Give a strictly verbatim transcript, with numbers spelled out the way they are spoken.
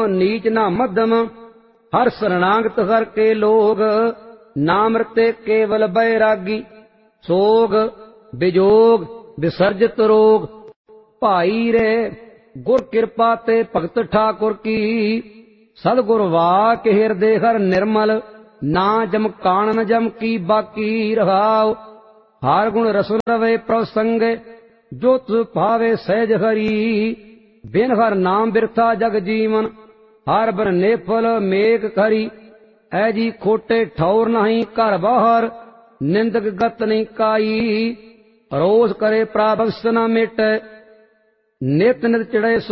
नीच ना मध्यम। हर शरणागत हर के लोग, नाम रते केवल बैरागी। सोग विजोग विसर्जित रोग, भाई रे गुर कृपा ते भगत ठाकुर की। सदगुर वाक हिरदे हर निर्मल, ना जम कानन जम की बाकी। रहाओ हार गुण रसन रवे प्रसंग, जो तुझ भावे सहज हरी। बिन हर नाम बिरथा जग जीवन, हर बन नेफल मेघ करी। ऐजी खोटे ठौर नहीं घर बाहर, निंदक गत नहीं काई। रोज करे प्राभक्ष न मिटे, नित नित चढ़े